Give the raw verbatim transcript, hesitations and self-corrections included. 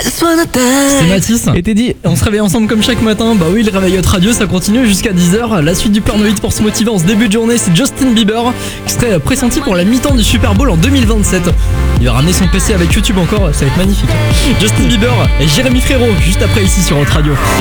C'est Mathis. Et t'es dit, on se réveille ensemble comme chaque matin. Bah oui, le réveil Hot Radio, ça continue jusqu'à dix heures. La suite du Pernod pour se motiver en ce début de journée, c'est Justin Bieber qui serait pressenti pour la mi-temps du Super Bowl en deux mille vingt-sept. Il va ramener son P C avec YouTube encore, ça va être magnifique. Justin Bieber et Jérémy Frérot juste après ici sur Hot Radio.